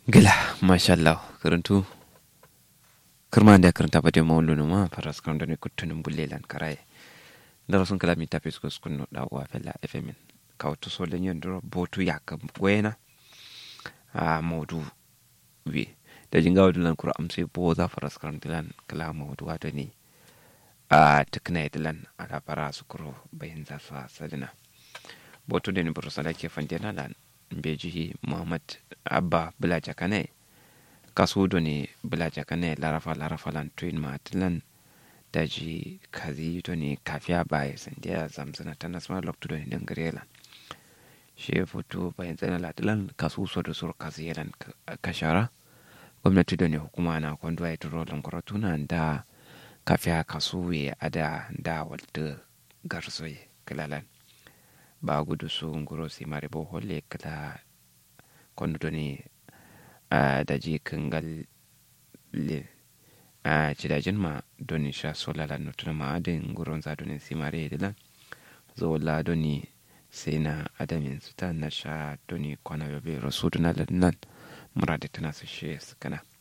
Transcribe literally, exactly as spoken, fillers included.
Gila, mashallah, karantu. Kirma da karanta ba da mawulu ma faras kan da ne kutunin bullelan karaye. Da rasun kala mi tafi su kunno da wa fella F M. Ka wato so da yin duro botu ya ka gwena. A mawdu wi. Da jinga wadu lan kura amse bo za faras kan dilan kala mawdu wato ne. A tukna dilan ala para su kuro bayin za su sadina. Botu da ne buru salake fandena lan beji Muhammad Abba Bulaja Kane. Kasudo ne Bulaja Kane larafa larafa lan twin matilan daji kazi to ne kafiya baya sandiya zamzana ta nasma lokto ne dangarela she foto bayan zana latilan kasu so da sur kazi yalan kashara gwamnati da ne hukuma na kwando ya turo lankuratuna da kafiya kasu ya ada da walta garsoye kalalan ba gudu su nguro si maribo holle kala kwando ne a daji kangal le a cidajin ma doni sha sola la notuna ma adin guron za doni simare dilan zo la doni sai na adamin su ta na sha doni kwana yobe rasu duna lannan murade tana su shi kana